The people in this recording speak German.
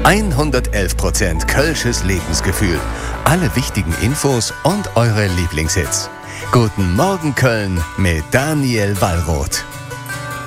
111% Kölsches Lebensgefühl. Alle wichtigen Infos und eure Lieblingshits. Guten Morgen Köln mit Daniel Wallroth.